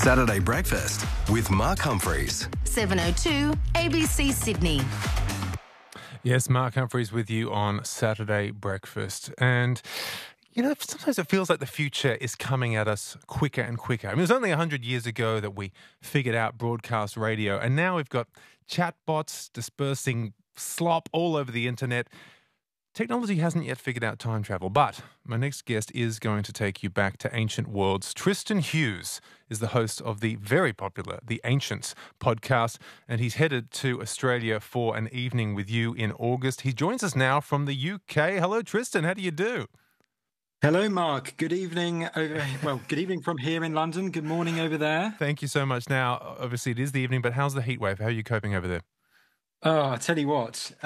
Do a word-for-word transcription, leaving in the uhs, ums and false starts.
Saturday Breakfast with Mark Humphreys. seven oh two A B C Sydney. Yes, Mark Humphreys with you on Saturday Breakfast. And, you know, sometimes it feels like the future is coming at us quicker and quicker. I mean, it was only one hundred years ago that we figured out broadcast radio, and now we've got chatbots dispersing slop all over the internet. Technology hasn't yet figured out time travel, but my next guest is going to take you back to ancient worlds. Tristan Hughes is the host of the very popular The Ancients podcast, and he's headed to Australia for an evening with you in August. He joins us now from the U K. Hello, Tristan. How do you do? Hello, Mark. Good evening. Over, well, good evening from here in London. Good morning over there. Thank you so much. Now, obviously, it is the evening, but how's the heat wave? How are you coping over there? Oh, I tell you what.